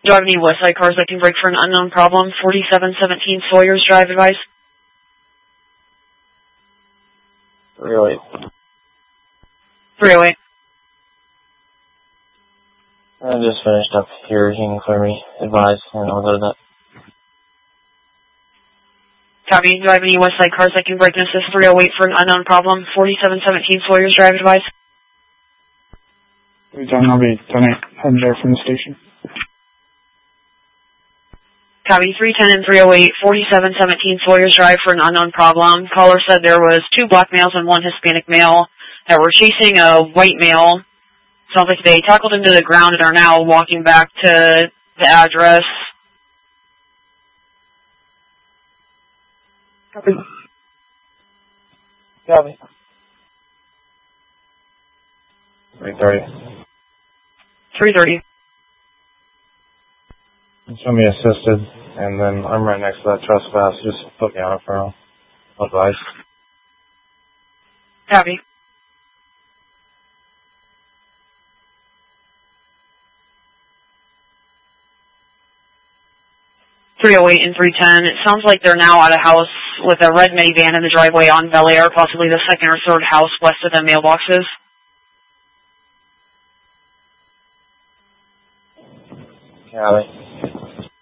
Do I have any Westside cars that can brake for an unknown problem? 4717 Sawyer's Drive advice. 308. 308. I just finished up here. You can clear me. Advise, and I'll go to that. Copy. Do I have any Westside cars that can brake and assist 308 for an unknown problem? 4717 Sawyer's Drive advice. I'll be heading there from the station. Copy. 310 and 308, 4717 Sawyer's Drive for an unknown problem. Caller said there was 2 black males and 1 Hispanic male that were chasing a white male. Sounds like they tackled him to the ground and are now walking back to the address. Copy. Copy. 330. 330. It's going to be assisted, and then I'm right next to that trespass. Just put me on it for advice. Copy. .308 and 310. It sounds like they're now at a house with a red minivan in the driveway on Bel Air, possibly the second or third house west of the mailboxes. Copy.